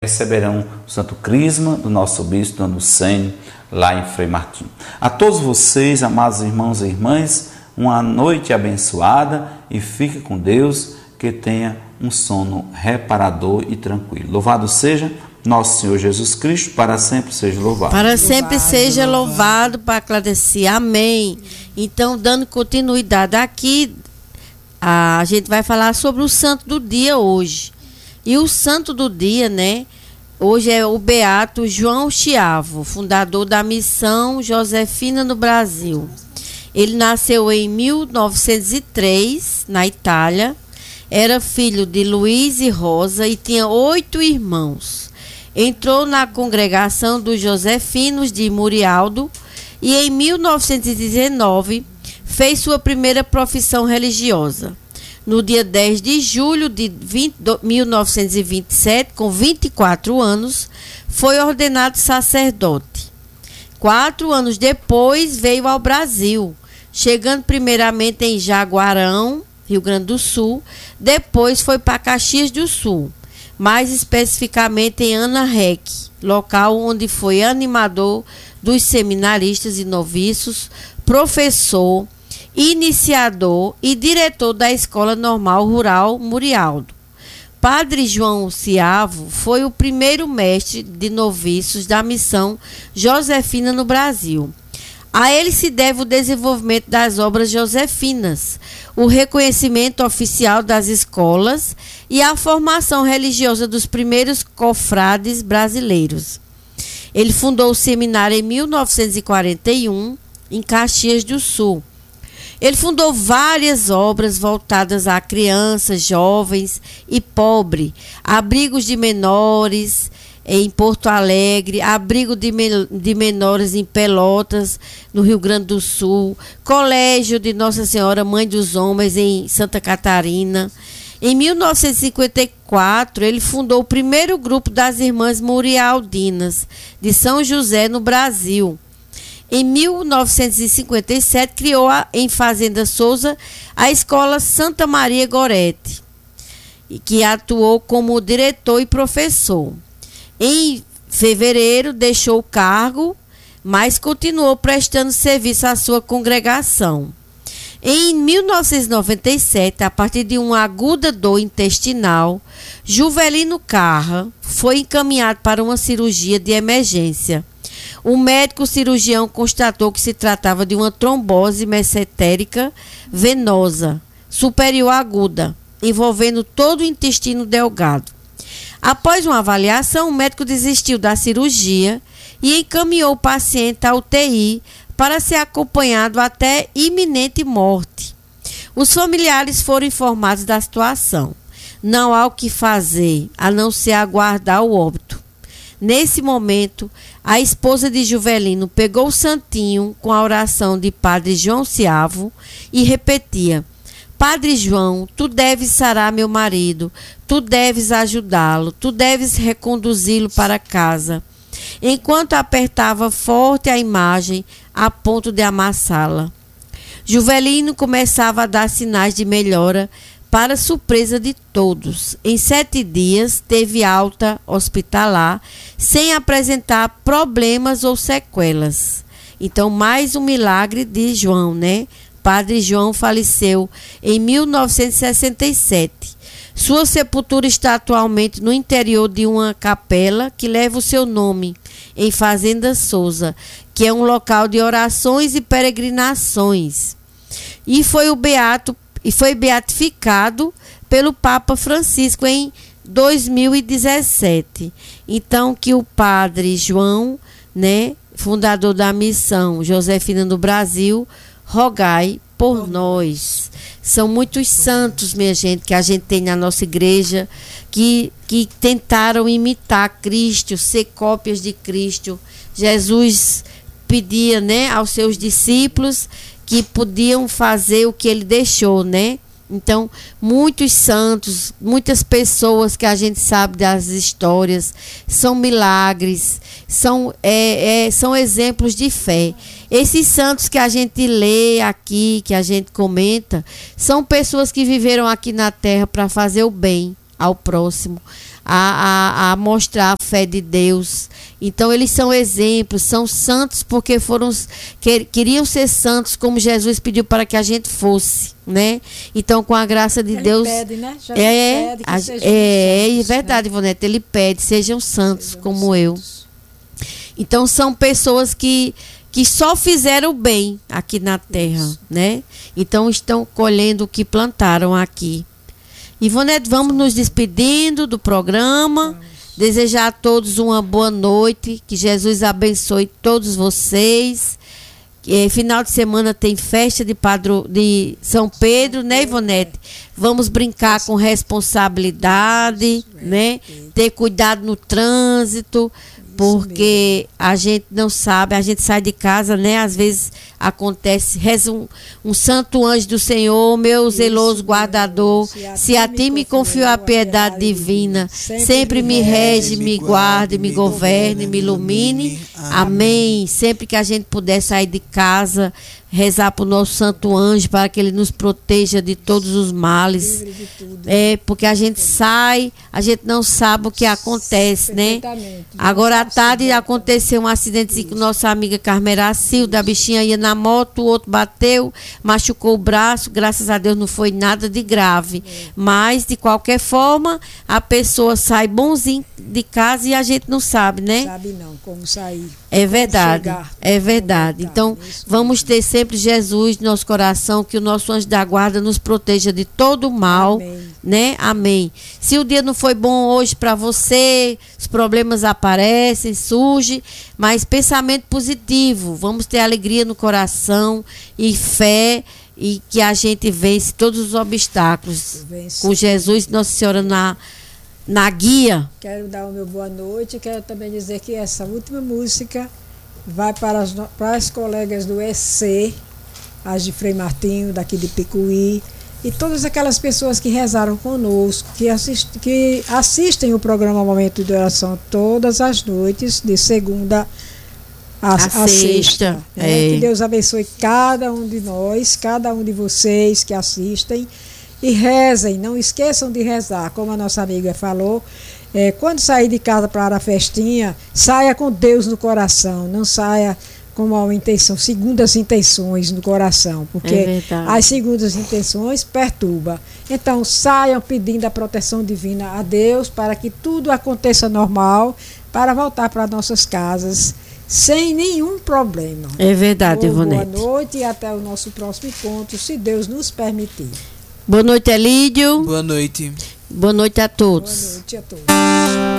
receberão o Santo Crisma do nosso Bispo Dom Lucênio, lá em Frei Martim. A todos vocês, amados irmãos e irmãs, uma noite abençoada e fique com Deus, que tenha um sono reparador e tranquilo. Louvado seja nosso Senhor Jesus Cristo, para sempre seja louvado. Para sempre seja louvado, para agradecer. Amém. Então, dando continuidade aqui, a gente vai falar sobre o santo do dia hoje. E o santo do dia, né? Hoje é o beato João Chiavo, fundador da missão Josefina no Brasil. Ele nasceu em 1903, na Itália. Era filho de Luiz e Rosa e tinha 8 irmãos. Entrou na congregação dos Josefinos de Murialdo e em 1919 fez sua primeira profissão religiosa. No dia 10 de julho de 1927, com 24 anos, foi ordenado sacerdote. 4 anos depois veio ao Brasil, chegando primeiramente em Jaguarão, Rio Grande do Sul, depois foi para Caxias do Sul, mais especificamente em Ana Rec, local onde foi animador dos seminaristas e noviços, professor, iniciador e diretor da Escola Normal Rural Murialdo. Padre João Chiavo foi o primeiro mestre de noviços da missão Josefina no Brasil. A ele se deve o desenvolvimento das obras josefinas, o reconhecimento oficial das escolas e a formação religiosa dos primeiros cofrades brasileiros. Ele fundou o seminário em 1941, em Caxias do Sul. Ele fundou várias obras voltadas a crianças, jovens e pobres, abrigos de menores em Porto Alegre, abrigo de menores em Pelotas, no Rio Grande do Sul, colégio de Nossa Senhora Mãe dos Homens em Santa Catarina. Em 1954, ele fundou o primeiro grupo das Irmãs Murialdinas de São José, no Brasil. Em 1957, criou em Fazenda Souza a Escola Santa Maria Gorete, que atuou como diretor e professor. Em fevereiro, deixou o cargo, mas continuou prestando serviço à sua congregação. Em 1997, a partir de uma aguda dor intestinal, Juvelino Carra foi encaminhado para uma cirurgia de emergência. O médico cirurgião constatou que se tratava de uma trombose mesentérica venosa superior aguda, envolvendo todo o intestino delgado. Após uma avaliação, o médico desistiu da cirurgia e encaminhou o paciente à UTI para ser acompanhado até iminente morte. Os familiares foram informados da situação. Não há o que fazer, a não ser aguardar o óbito. Nesse momento, a esposa de Juvelino pegou o santinho com a oração de Padre João Chiavo e repetia: Padre João, tu deves sarar meu marido, tu deves ajudá-lo, tu deves reconduzi-lo para casa. Enquanto apertava forte a imagem a ponto de amassá-la. Juvelino começava a dar sinais de melhora, para surpresa de todos. Em 7 dias, teve alta hospitalar, sem apresentar problemas ou sequelas. Então, mais um milagre de João, né? Padre João faleceu em 1967. Sua sepultura está atualmente no interior de uma capela que leva o seu nome, em Fazenda Souza, que é um local de orações e peregrinações. E foi beatificado pelo Papa Francisco em 2017. Então, que o Padre João, né, fundador da missão Josefina no Brasil, rogai por nós. São muitos santos, minha gente, que a gente tem na nossa igreja, que tentaram imitar Cristo, ser cópias de Cristo. Jesus pedia, né, aos seus discípulos que podiam fazer o que ele deixou, né? Então, muitos santos, muitas pessoas que a gente sabe das histórias, são milagres, são exemplos de fé. Esses santos que a gente lê aqui, que a gente comenta, são pessoas que viveram aqui na terra para fazer o bem ao próximo. a mostrar a fé de Deus. Então eles são exemplos, são santos porque queriam ser santos como Jesus pediu para que a gente fosse, né? Então com a graça de Deus, pede, né? Pede que sejam santos, verdade, né? Ivonete, ele pede, sejam santos como eu. Então são pessoas que só fizeram bem aqui na terra, né? Então estão colhendo o que plantaram aqui. Ivonete, vamos nos despedindo do programa. Desejar a todos uma boa noite. Que Jesus abençoe todos vocês. Final de semana tem festa de São Pedro, né, Ivonete? Vamos brincar com responsabilidade, né? Ter cuidado no trânsito. Porque a gente não sabe, a gente sai de casa, né? Às vezes acontece, reza um santo anjo do Senhor, meu zeloso guardador, se a ti me confio a piedade divina, sempre me rege, me guarde, me governe, me ilumine. Amém. Sempre que a gente puder sair de casa, rezar para o nosso santo anjo, para que ele nos proteja de todos os males. Porque a gente sai, a gente não sabe o que acontece, né? Agora à tarde aconteceu um acidente com nossa amiga Carmela Silva, a bichinha ia na moto, o outro bateu, machucou o braço, graças a Deus não foi nada de grave. Mas, de qualquer forma, a pessoa sai bonzinho de casa e a gente não sabe, né? Sabe não, como sair. É verdade, é verdade. Então, vamos ter sempre Jesus no nosso coração, que o nosso anjo da guarda nos proteja de todo o mal, amém, né? Amém. Se o dia não foi bom hoje para você, os problemas aparecem, surgem, mas pensamento positivo, vamos ter alegria no coração e fé, e que a gente vence todos os obstáculos com Jesus e Nossa Senhora na guia. Quero dar o meu boa noite. Quero também dizer que essa última música vai para as colegas do EC, as de Frei Martinho, daqui de Picuí, e todas aquelas pessoas que rezaram conosco, que assistem o programa Momento de Oração todas as noites, de segunda a sexta. Né? Que Deus abençoe cada um de nós, cada um de vocês que assistem. E rezem, não esqueçam de rezar, como a nossa amiga falou, quando sair de casa para a festinha, saia com Deus no coração, não saia com mal intenção, segundas intenções no coração, porque as segundas intenções perturbam. Então saiam pedindo a proteção divina a Deus para que tudo aconteça normal, para voltar para nossas casas sem nenhum problema. É verdade, Ivonete. Boa noite e até o nosso próximo encontro, se Deus nos permitir. Boa noite, Elídio. Boa noite. Boa noite a todos. Boa noite a todos.